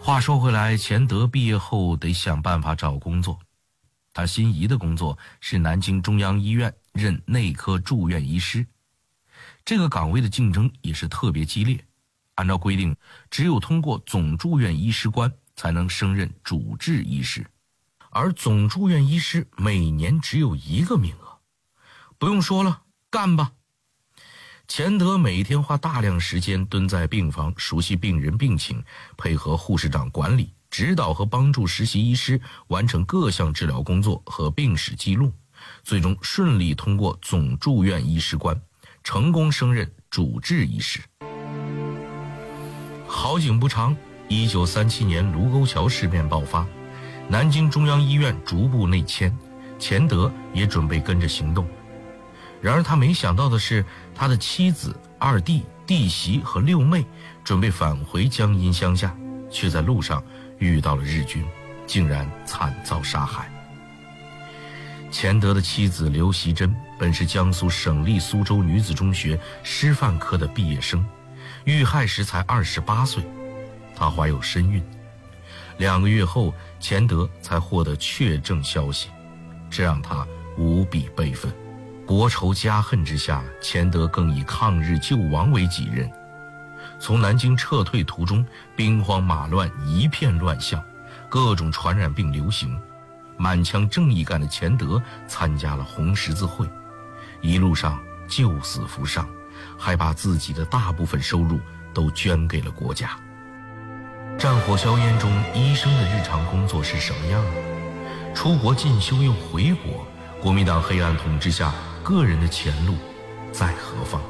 话说回来，钱德毕业后得想办法找工作。他心仪的工作是南京中央医院任内科住院医师，这个岗位的竞争也是特别激烈。按照规定，只有通过总住院医师官才能升任主治医师，而总住院医师每年只有1个名额。不用说了，干吧！钱德每天花大量时间蹲在病房，熟悉病人病情，配合护士长管理、指导和帮助实习医师完成各项治疗工作和病史记录，最终顺利通过总住院医师官，成功升任主治医师。好景不长，1937年卢沟桥事变爆发，南京中央医院逐步内迁，钱德也准备跟着行动。然而他没想到的是，他的妻子、2弟、弟媳和6妹准备返回江阴乡下，却在路上遇到了日军，竟然惨遭杀害。钱德的妻子刘习珍本是江苏省立苏州女子中学师范科的毕业生，遇害时才28岁，她怀有身孕。2个月后，钱德才获得确证消息，这让他无比悲愤。国仇家恨之下，钱德更以抗日救亡为己任。从南京撤退途中，兵荒马乱，一片乱象，各种传染病流行。满腔正义感的钱德参加了红十字会，一路上救死扶伤，还把自己的大部分收入都捐给了国家。战火硝烟中，医生的日常工作是什么样呢？出国进修又回国，国民党黑暗统治下，个人的前路在何方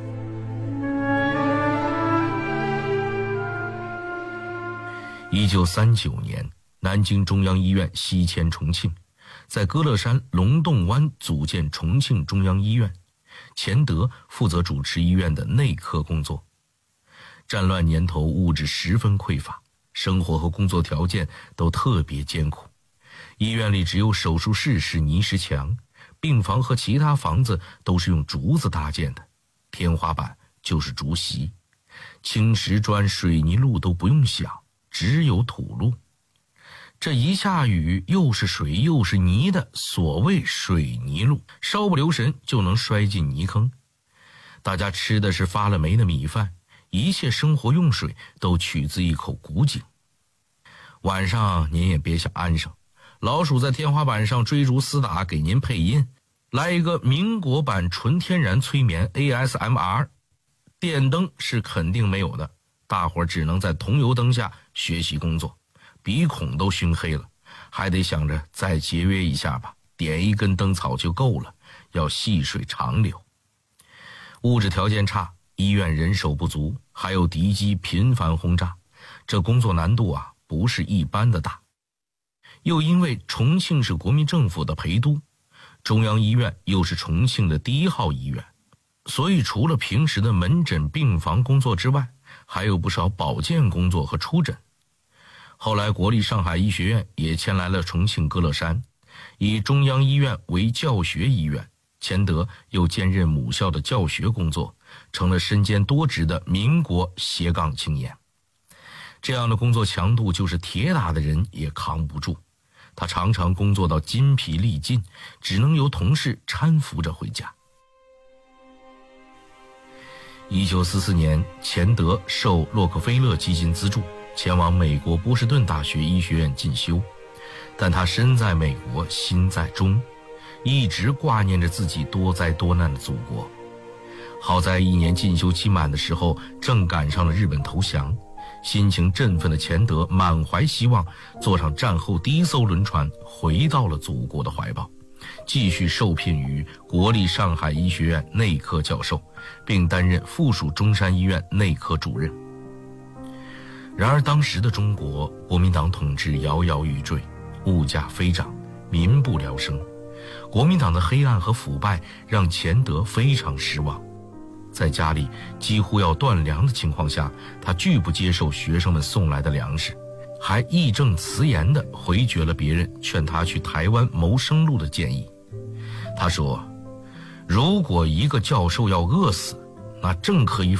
？1939年，南京中央医院西迁重庆，在歌乐山龙洞湾组建重庆中央医院，钱德负责主持医院的内科工作。战乱年头，物质十分匮乏，生活和工作条件都特别艰苦。医院里只有手术室是泥石墙，病房和其他房子都是用竹子搭建的，天花板就是竹席，青石砖、水泥路都不用想，只有土路。这一下雨，又是水又是泥的所谓水泥路，稍不留神就能摔进泥坑。大家吃的是发了霉的米饭，一切生活用水都取自一口古井。晚上您也别想安生，老鼠在天花板上追逐厮打，给您配音，来一个民国版纯天然催眠 ASMR。 电灯是肯定没有的，大伙只能在桐油灯下学习工作，鼻孔都熏黑了，还得想着再节约一下吧，点1根灯草就够了，要细水长流。物质条件差，医院人手不足，还有敌机频繁轰炸，这工作难度不是一般的大。又因为重庆是国民政府的陪都，中央医院又是重庆的第1号医院，所以除了平时的门诊病房工作之外，还有不少保健工作和出诊。后来国立上海医学院也迁来了重庆歌乐山，以中央医院为教学医院，钱德又兼任母校的教学工作，成了身兼多职的民国斜杠青年。这样的工作强度就是铁打的人也扛不住，他常常工作到筋疲力尽，只能由同事搀扶着回家。1944年，钱德受洛克菲勒基金资助，前往美国波士顿大学医学院进修，但他身在美国心在中，一直挂念着自己多灾多难的祖国。好在1年进修期满的时候，正赶上了日本投降，心情振奋的钱德满怀希望，坐上战后第1艘轮船回到了祖国的怀抱，继续受聘于国立上海医学院内科教授，并担任附属中山医院内科主任。然而当时的中国，国民党统治摇摇欲坠，物价飞涨，民不聊生，国民党的黑暗和腐败让钱德非常失望。在家里几乎要断粮的情况下，他拒不接受学生们送来的粮食，还义正辞严地回绝了别人劝他去台湾谋生路的建议。他说，如果一个教授要饿死，那正可以